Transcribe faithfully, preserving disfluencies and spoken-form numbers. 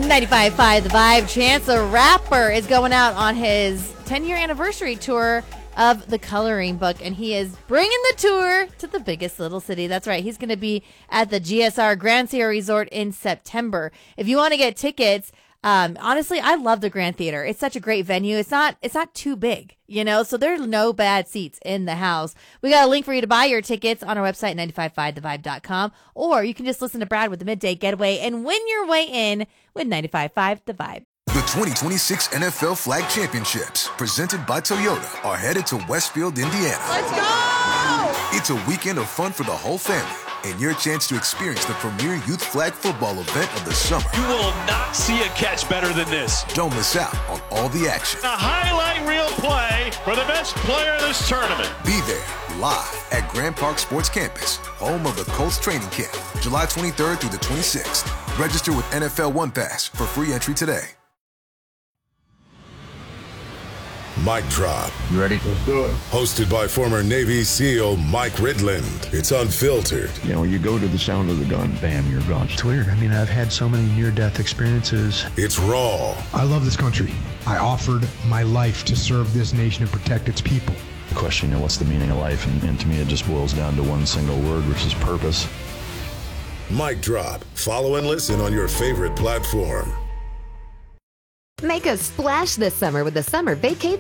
ninety-five point five The Vibe. Chance the Rapper is going out on his ten-year anniversary tour of The Coloring Book, and he is bringing the tour to the biggest little city. That's right. He's going to be at the G S R Grand Sierra Resort in September. If you want to get tickets, um, honestly, I love the Grand Theater. It's such a great venue. It's not, it's not too big, you know, so there's no bad seats in the house. We got a link for you to buy your tickets on our website, nine five five the vibe dot com, or you can just listen to Brad with the Midday Getaway and win your way in with ninety-five point five The Vibe. The twenty twenty-six N F L Flag Championships, presented by Toyota, are headed to Westfield, Indiana. Let's go! It's a weekend of fun for the whole family, and your chance to experience the premier youth flag football event of the summer. You will not see a catch better than this. Don't miss out on all the action. A highlight reel play for the best player of this tournament. Be there, live at Grand Park Sports Campus, home of the Colts training camp, July twenty-third through the twenty-sixth. Register with N F L One Pass for free entry today. Mic Drop. You ready? Let's do it. Hosted by former Navy SEAL Mike Ridland. It's unfiltered. You know, you go to the sound of the gun, bam, you're gone. It's weird. I mean, I've had so many near-death experiences. It's raw. I love this country. I offered my life to serve this nation and protect its people. The question, you know, what's the meaning of life? And, and to me, it just boils down to one single word, which is purpose. Mic Drop. Follow and listen on your favorite platform. Make a splash this summer with the Summer Vacate